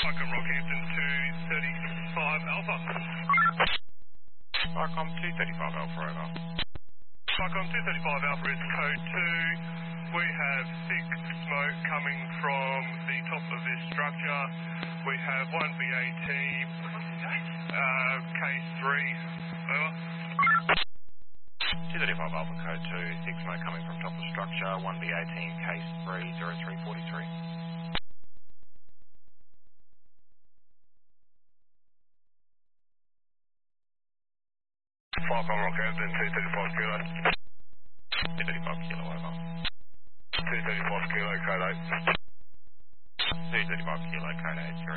Falcon Rockhampton 235 Alpha. Falcon 235 Alpha, over. Falcon 235 Alpha is code 2. We have thick smoke coming from the top of this structure. We have 1BA team, case 3, over. 235 Alpha, code 2, thick smoke coming from top of structure, 1BA team, case 3, 0343. Falcon Rockhampton 235 Kilo. 235 Kilo, over. 235 Kilo, code 8. 235 Kilo, code 8.